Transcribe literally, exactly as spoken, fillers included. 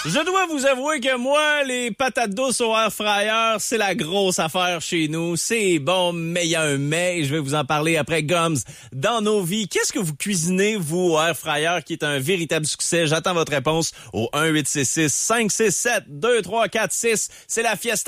Je dois vous avouer que moi, les patates douces au air fryer, c'est la grosse affaire chez nous. C'est bon, mais il y a un mais. Je vais vous en parler après Gums dans nos vies. Qu'est-ce que vous cuisinez, vous, au air fryer, qui est un véritable succès? J'attends votre réponse au un huit six six cinq six sept deux trois quatre six. C'est la fiesta